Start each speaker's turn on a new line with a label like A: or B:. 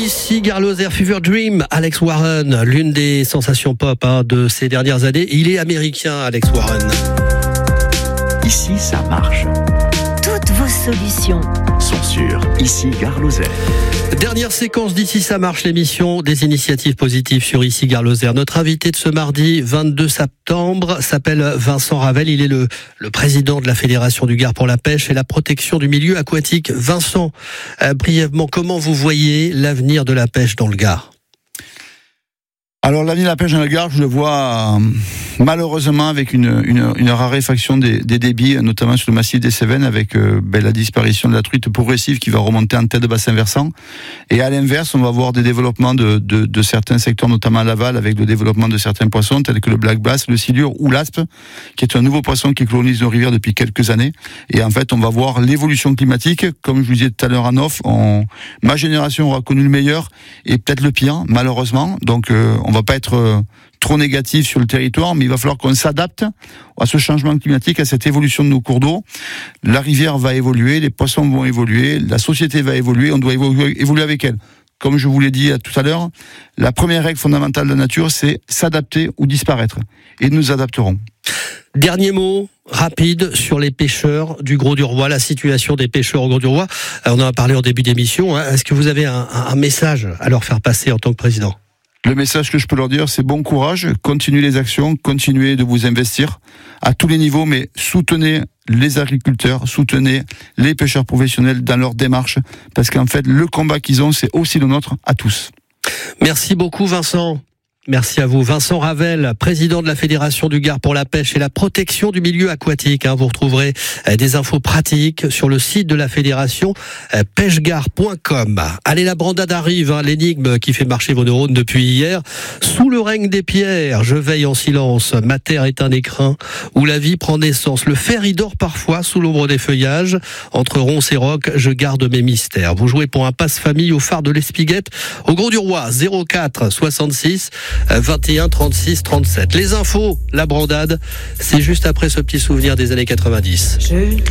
A: Ici Gare Lozère, Fever Dream, Alex Warren, l'une des sensations pop de ces dernières années. Il est américain, Alex Warren.
B: Ici, ça marche.
C: Toutes vos solutions
B: Sont sur Ici, Gare Lozère.
A: Dernière séquence d'Ici ça marche, l'émission des initiatives positives sur Ici Gare Lozère. Notre invité de ce mardi 22 septembre s'appelle Vincent Ravel. Il est le président de la Fédération du Gard pour la pêche et la protection du milieu aquatique. Vincent, brièvement, comment vous voyez l'avenir de la pêche dans le Gard ?
D: Alors l'avenir de la pêche dans le Gard, je le vois malheureusement avec une raréfaction des débits, notamment sur le massif des Cévennes, avec la disparition de la truite progressive qui va remonter en tête de bassin versant. Et à l'inverse, on va voir des développements de certains secteurs, notamment à l'aval, avec le développement de certains poissons tels que le black bass, le silure ou l'aspe, qui est un nouveau poisson qui colonise nos rivières depuis quelques années. Et en fait, on va voir l'évolution climatique. Comme je vous disais tout à l'heure en off, ma génération aura connu le meilleur et peut-être le pire, malheureusement. Donc on va pas être trop négatif sur le territoire, mais il va falloir qu'on s'adapte à ce changement climatique, à cette évolution de nos cours d'eau. La rivière va évoluer, les poissons vont évoluer, la société va évoluer, on doit évoluer avec elle. Comme je vous l'ai dit tout à l'heure, la première règle fondamentale de la nature, c'est s'adapter ou disparaître. Et nous adapterons.
A: Dernier mot rapide sur les pêcheurs du Grau-du-Roi, la situation des pêcheurs au Grau-du-Roi. On en a parlé en début d'émission. Est-ce que vous avez un message à leur faire passer en tant que président ?
D: Le message que je peux leur dire, c'est bon courage, continuez les actions, continuez de vous investir à tous les niveaux, mais soutenez les agriculteurs, soutenez les pêcheurs professionnels dans leur démarche, parce qu'en fait, le combat qu'ils ont, c'est aussi le nôtre à tous.
A: Merci beaucoup Vincent. Merci à vous. Vincent Ravel, président de la Fédération du Gard pour la pêche et la protection du milieu aquatique. Vous retrouverez des infos pratiques sur le site de la Fédération, pêchegard.com. Allez, la brandade arrive, l'énigme qui fait marcher vos neurones depuis hier. Sous le règne des pierres, je veille en silence. Ma terre est un écrin où la vie prend naissance. Le fer y dort parfois sous l'ombre des feuillages. Entre ronces et rocs, je garde mes mystères. Vous jouez pour un passe-famille au phare de l'Espiguette, au Grau-du-Roi, 04 66 21 36 37. Les infos, la brandade, c'est juste après ce petit souvenir des années 90.